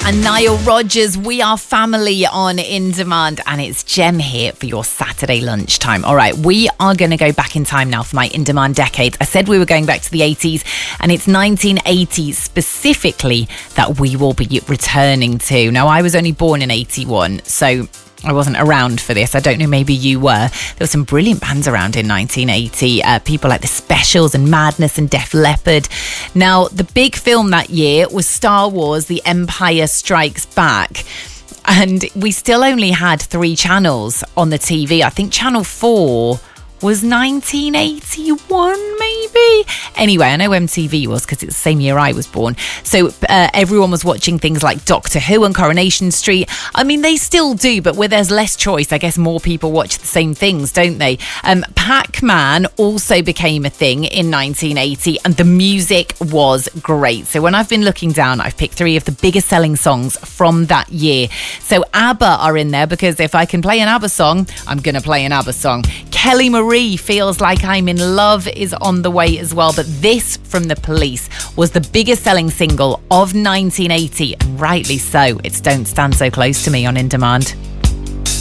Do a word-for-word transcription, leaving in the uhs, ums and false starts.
and Nile Rodgers. We are family on In Demand, and it's Jem here for your Saturday lunchtime. All right, we are going to go back in time now for my In Demand decades. I said we were going back to the eighties, and it's nineteen eighty specifically that we will be returning to. Now, I was only born in eighty-one, so I wasn't around for this. I don't know, maybe you were. There were some brilliant bands around in nineteen eighty. Uh, people like The Specials and Madness and Def Leppard. Now, the big film that year was Star Wars: The Empire Strikes Back. And we still only had three channels on the T V. I think Channel four was nineteen eighty-one, maybe? Anyway, I know M T V was because it's the same year I was born. So uh, everyone was watching things like Doctor Who and Coronation Street. I mean, they still do, but where there's less choice, I guess more people watch the same things, don't they? Um, Pac-Man also became a thing in nineteen eighty, and the music was great. So when I've been looking down, I've picked three of the biggest selling songs from that year. So ABBA are in there, because if I can play an ABBA song, I'm going to play an ABBA song. Kelly Marie, Feels Like I'm in Love is on the way as well. But this from The Police was the biggest selling single of nineteen eighty, and rightly so. It's Don't Stand So Close to Me on In Demand.